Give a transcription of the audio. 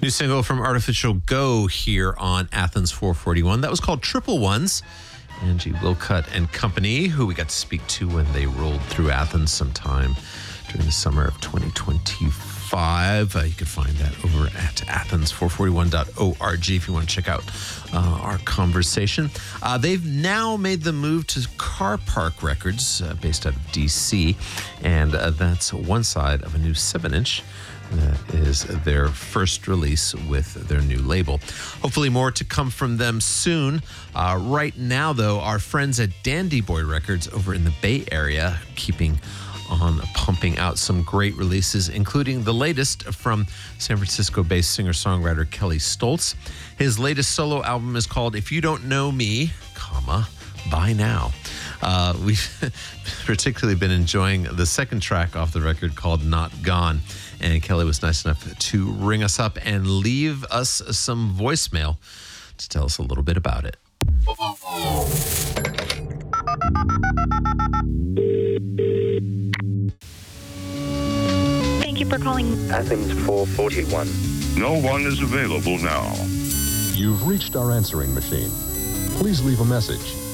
New single from Artificial Go here on Athens 441. That was called Triple Ones. Angie Wilcutt and company, who we got to speak to when they rolled through Athens sometime during the summer of 2025. You can find that over at athens441.org if you want to check out our conversation. They've now made the move to Car Park Records, based out of D.C., and that's one side of a new 7-inch. That is their first release with their new label. Hopefully more to come from them soon. Right now, though, our friends at Dandy Boy Records over in the Bay Area keeping on pumping out some great releases, including the latest from San Francisco-based singer-songwriter Kelly Stoltz. His latest solo album is called If You Don't Know Me, By Now. We've particularly been enjoying the second track off the record called Not Gone. And Kelly was nice enough to ring us up and leave us some voicemail to tell us a little bit about it. Thank you for calling Athens 441. No one is available now. You've reached our answering machine. Please leave a message